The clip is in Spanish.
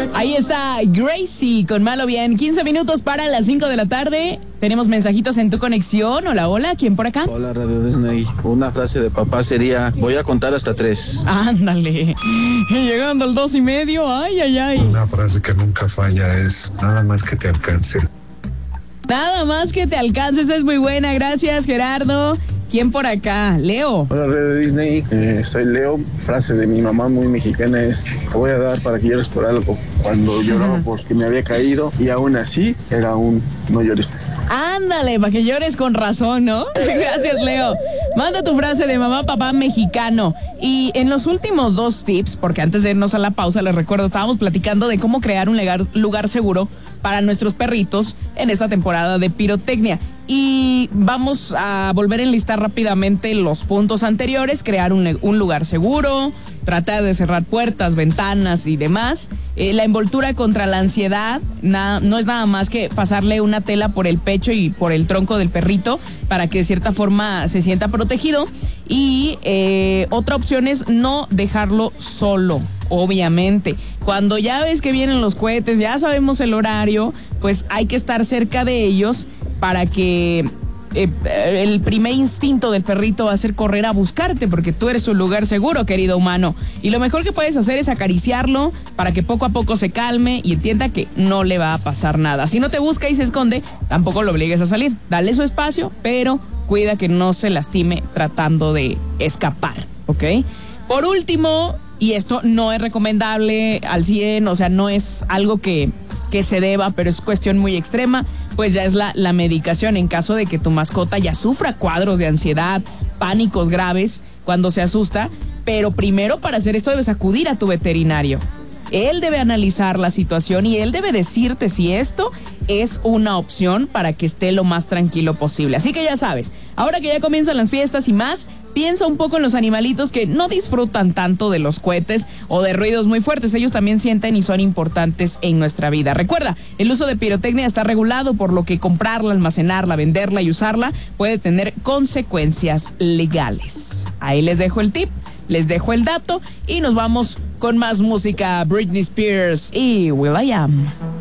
Ahí está Gracie con Malo Bien. 15 minutos para las 5 de la tarde. Tenemos mensajitos en tu conexión. Hola, hola, ¿quién por acá? Hola, Radio Disney. Una frase de papá sería: voy a contar hasta 3. Ándale. Llegando al 2:30. Ay, ay, ay. Una frase que nunca falla es: nada más que te alcance. Nada más que te alcances, es muy buena. Gracias, Gerardo. ¿Quién por acá? Leo. Hola, Radio Disney. Soy Leo. Frase de mi mamá muy mexicana es: te voy a dar para que llores por algo. Cuando lloraba porque me había caído y aún así era un no llores. Ándale, para que llores con razón, ¿no? Gracias, Leo. Manda tu frase de mamá, papá mexicano. Y en los últimos 2 tips, porque antes de irnos a la pausa, les recuerdo, estábamos platicando de cómo crear un lugar seguro para nuestros perritos en esta temporada de pirotecnia. Y vamos a volver a enlistar rápidamente los puntos anteriores: crear un lugar seguro, tratar de cerrar puertas, ventanas y demás. La envoltura contra la ansiedad, no es nada más que pasarle una tela por el pecho y por el tronco del perrito para que de cierta forma se sienta protegido. Y otra opción es no dejarlo solo. Obviamente, cuando ya ves que vienen los cohetes, ya sabemos el horario, pues hay que estar cerca de ellos para que el primer instinto del perrito va a ser correr a buscarte, porque tú eres su lugar seguro, querido humano. Y lo mejor que puedes hacer es acariciarlo para que poco a poco se calme y entienda que no le va a pasar nada. Si no te busca y se esconde, tampoco lo obligues a salir. Dale su espacio, pero cuida que no se lastime tratando de escapar, ¿ok? Por último, y esto no es recomendable al 100, o sea, no es algo que se deba, pero es cuestión muy extrema, pues ya es la medicación en caso de que tu mascota ya sufra cuadros de ansiedad, pánicos graves cuando se asusta. Pero primero, para hacer esto debes acudir a tu veterinario. Él debe analizar la situación y él debe decirte si esto es una opción para que esté lo más tranquilo posible. Así que ya sabes, ahora que ya comienzan las fiestas y más, piensa un poco en los animalitos que no disfrutan tanto de los cohetes o de ruidos muy fuertes. Ellos también sienten y son importantes en nuestra vida. Recuerda, el uso de pirotecnia está regulado, por lo que comprarla, almacenarla, venderla y usarla puede tener consecuencias legales. Ahí les dejo el tip, les dejo el dato y nos vamos con más música. Britney Spears y Will.i.am.